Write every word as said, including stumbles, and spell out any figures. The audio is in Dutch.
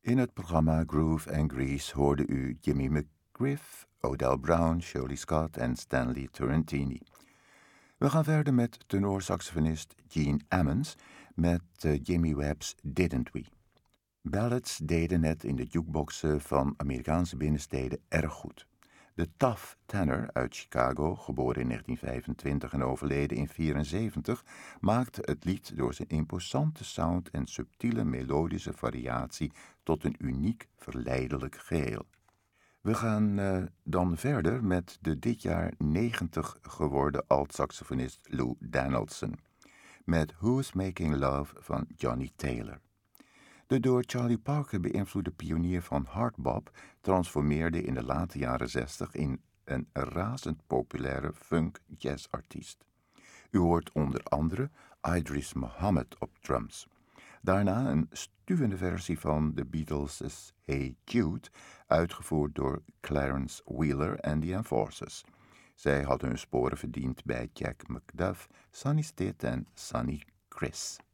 In het programma Groove and Grease hoorde u Jimmy McGriff, Odell Brown, Shirley Scott en Stanley Turrentini. We gaan verder met tenorsaxofonist Gene Ammons met uh, Jimmy Webb's Didn't We. Ballads deden het in de jukeboxen van Amerikaanse binnensteden erg goed. De tough tenor uit Chicago, geboren in negentien vijfentwintig en overleden in negentien vierenzeventig, maakte het lied door zijn imposante sound en subtiele melodische variatie tot een uniek, verleidelijk geheel. We gaan uh, dan verder met de dit jaar negentig geworden alt-saxofonist Lou Donaldson, met Who's Making Love van Johnny Taylor. De door Charlie Parker beïnvloede pionier van hardbop transformeerde in de late jaren zestig in een razend populaire funk-jazzartiest. U hoort onder andere Idris Muhammad op drums. Daarna een stuwende versie van de Beatles' Hey Jude, uitgevoerd door Clarence Wheeler en The Enforcers. Zij hadden hun sporen verdiend bij Jack McDuff, Sonny Stitt en Sonny Chris.